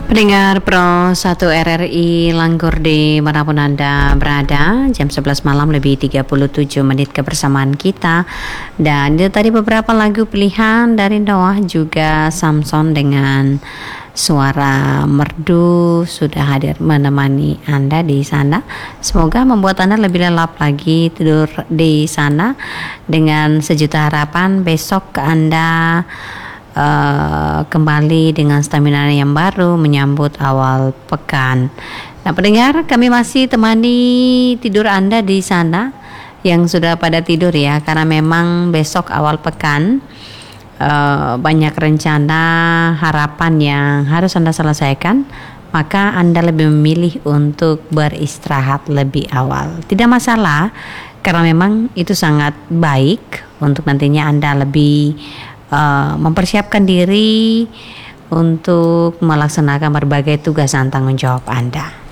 Pendengar Pro 1 RRI Langgur di manapun Anda berada, jam 11 malam lebih 37 menit kebersamaan kita. Dan itu tadi beberapa lagu pilihan dari Noah juga Samson dengan suara merdu sudah hadir menemani Anda di sana. Semoga membuat Anda lebih lelap lagi tidur di sana dengan sejuta harapan besok Anda kembali dengan stamina yang baru menyambut awal pekan. Nah, pendengar, kami masih temani tidur Anda di sana yang sudah pada tidur ya, karena memang besok awal pekan banyak rencana harapan yang harus Anda selesaikan, maka Anda lebih memilih untuk beristirahat lebih awal. Tidak masalah, karena memang itu sangat baik untuk nantinya Anda lebih mempersiapkan diri untuk melaksanakan berbagai tugas dan tanggung jawab Anda.